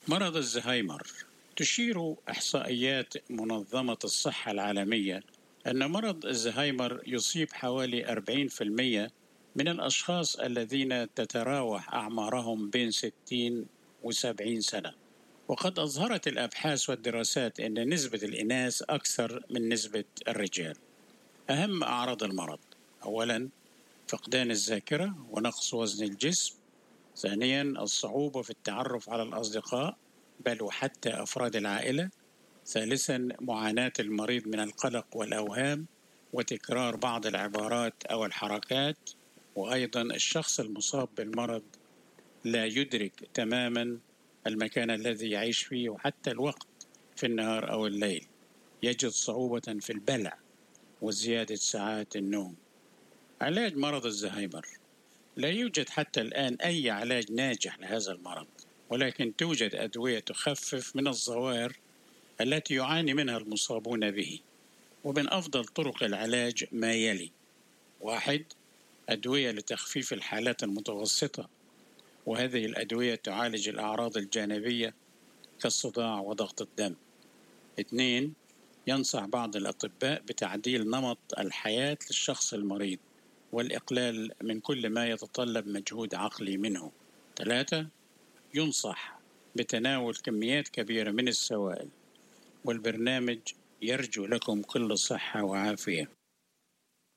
مرض الزهايمر. تشير إحصائيات منظمة الصحة العالمية أن مرض الزهايمر يصيب حوالي 40% من الأشخاص الذين تتراوح أعمارهم بين 60 و70 سنة. وقد أظهرت الأبحاث والدراسات أن نسبة الإناث أكثر من نسبة الرجال. أهم أعراض المرض: أولاً فقدان الذاكرة ونقص وزن الجسم. ثانياً الصعوبة في التعرف على الأصدقاء بل وحتى أفراد العائلة. ثالثاً معاناة المريض من القلق والأوهام وتكرار بعض العبارات أو الحركات. وأيضاً الشخص المصاب بالمرض لا يدرك تماماً المكان الذي يعيش فيه وحتى الوقت في النهار أو الليل. يجد صعوبة في البلع وزيادة ساعات النوم. علاج مرض الزهايمر: لا يوجد حتى الآن أي علاج ناجح لهذا المرض، ولكن توجد أدوية تخفف من الظواهر التي يعاني منها المصابون به. ومن أفضل طرق العلاج ما يلي: 1. أدوية لتخفيف الحالات المتوسطة، وهذه الأدوية تعالج الأعراض الجانبية كالصداع وضغط الدم. 2. ينصح بعض الأطباء بتعديل نمط الحياة للشخص المريض والإقلال من كل ما يتطلب مجهود عقلي منه. 3. ينصح بتناول كميات كبيرة من السوائل. والبرنامج يرجو لكم كل صحة وعافية.